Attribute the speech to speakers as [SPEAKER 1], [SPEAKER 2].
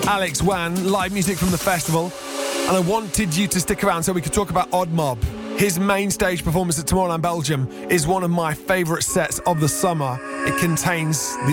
[SPEAKER 1] Alex Wan, live music from the festival. And I wanted you to stick around so we could talk about Odd Mob. His main stage performance at Tomorrowland Belgium is one of my favourite sets of the summer. It contains the